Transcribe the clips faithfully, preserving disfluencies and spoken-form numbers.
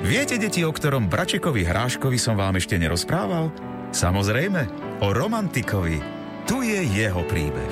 Viete, deti, o ktorom Bračekovi Hráškovi som vám ešte nerozprával? Samozrejme, o romantikovi. Tu je jeho príbeh.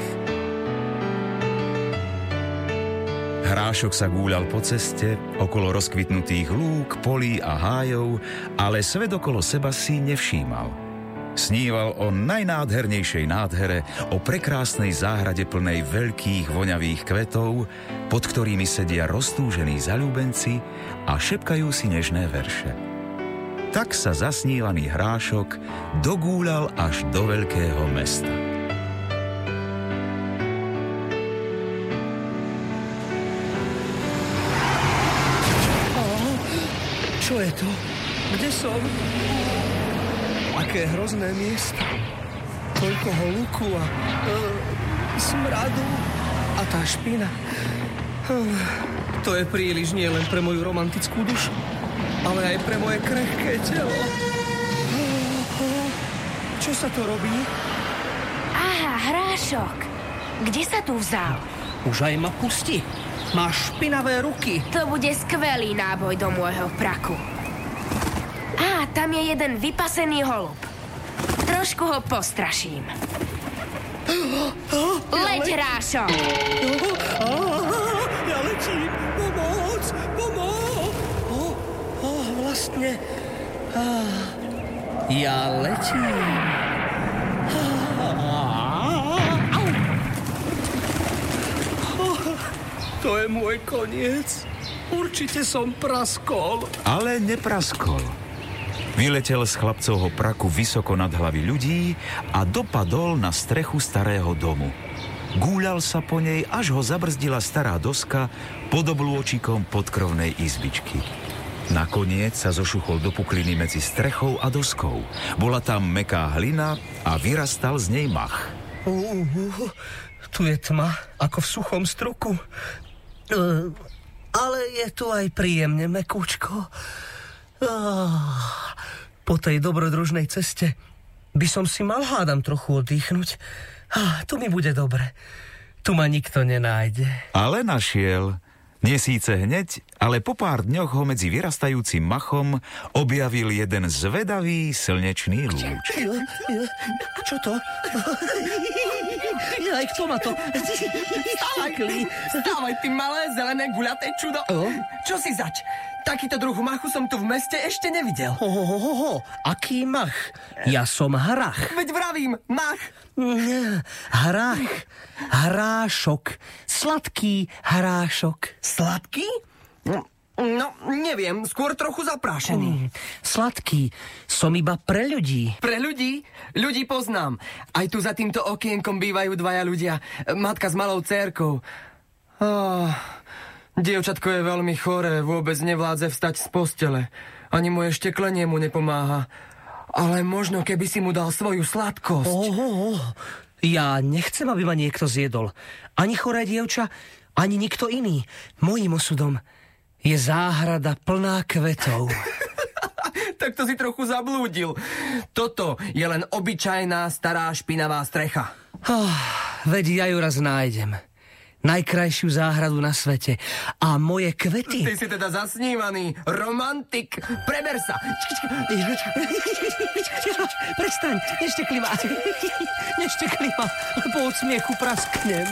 Hrášok sa gúľal po ceste, okolo rozkvitnutých lúk, polí a hájov, ale svet okolo seba si nevšímal. Sníval o najnádhernejšej nádhere, o prekrásnej záhrade plnej veľkých voňavých kvetov, pod ktorými sedia roztúžení zaľúbenci a šepkajú si nežné verše. Tak sa zasnívaný Hrášok dogúľal až do veľkého mesta. Čo je to? Kde som? Aké hrozné miesto. Toľko holuku a uh, smradu a tá špina. Uh, to je príliš nie len pre moju romantickú dušu, ale aj pre moje krehké telo. Uh, uh, čo sa to robí? Aha, Hrášok. Kde sa tu vzal? Už aj ma pusti. Máš špinavé ruky. To bude skvelý náboj do môjho praku. Á, tam je jeden vypasený holub. Trošku ho postraším. Leď, Hrášok! Ja letím! Pomoc! Pomoc! Vlastne... Ja letím. To je môj koniec. Určite som praskol. Ale nepraskol. Vyletel z chlapcovho praku vysoko nad hlavy ľudí a dopadol na strechu starého domu. Gúľal sa po nej, až ho zabrzdila stará doska pod oblôčikom podkrovnej izbičky. Nakoniec sa zošuchol do pukliny medzi strechou a doskou. Bola tam mäkká hlina a vyrastal z nej mach. Uh, uh, tu je tma, ako v suchom struku. Uh, ale je tu aj príjemne mäkúčko. Uh, po tej dobrodružnej ceste by som si mal, hádam, trochu oddychnúť. Uh, tu mi bude dobre. Tu ma nikto nenájde. Ale našiel. Nie síce hneď, ale po pár dňoch ho medzi vyrastajúcim machom objavil jeden zvedavý slnečný lúč. Čo to? Aj kto ma to? Stávaj, stávaj, ty malé, zelené, guľaté čudo. O? Čo si zač? Takýto druh machu som tu v meste ešte nevidel. Ho, ho, ho, ho. Aký mach? Ja som Hrach. Veď vravím, mach. Hrach. Hrášok. Sladký Hrášok. Sladký? No, neviem, skôr trochu zaprášený. Mm, sladký. Som iba pre ľudí. Pre ľudí? Ľudí poznám. Aj tu za týmto okienkom bývajú dvaja ľudia. Matka s malou dcérkou. Oh, dievčatko je veľmi choré, vôbec nevládze vstať z postele. Ani moje šteklenie mu nepomáha. Ale možno, keby si mu dal svoju sladkosť. Oh, oh, oh. Ja nechcem, aby ma niekto zjedol. Ani choré dievča, ani nikto iný. Mojím osudom je záhrada plná kvetov. Tak to si trochu zablúdil. Toto je len obyčajná stará špinavá strecha. Oh, veď ja ju raz nájdem. Najkrajšiu záhradu na svete. A moje kvety... Ty si teda zasnívaný romantik. Preber sa. Prestaň, neštekli ma. Neštekli ma, lebo od smiechu prasknem.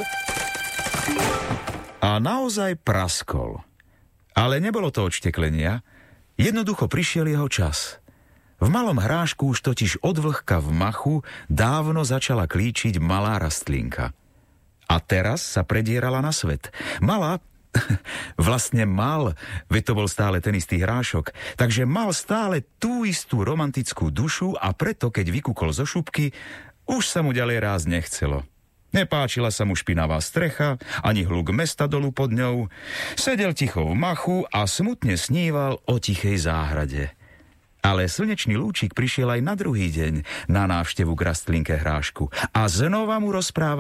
A naozaj praskol. Ale nebolo to od šteklenia. Jednoducho prišiel jeho čas. V malom Hrášku už totiž od vlhka v machu dávno začala klíčiť malá rastlinka. A teraz sa predierala na svet. Malá, vlastne mal, veď to bol stále ten istý Hrášok, takže mal stále tú istú romantickú dušu a preto, keď vykúkol zo šupky, už sa mu ďalej rásť nechcelo. Nepáčila sa mu špinavá strecha, ani hluk mesta dolu pod ňou. Sedel ticho v machu a smutne sníval o tichej záhrade. Ale slnečný lúčik prišiel aj na druhý deň na návštevu k rastlinke Hrášku a znova mu rozprával